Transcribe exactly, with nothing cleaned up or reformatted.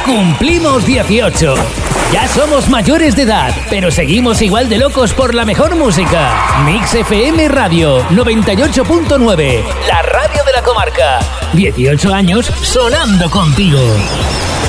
Cumplimos dieciocho. Ya somos mayores de edad, pero seguimos igual de locos por la mejor música. Mix F M Radio noventa y ocho punto nueve, la radio de la comarca. dieciocho años sonando contigo.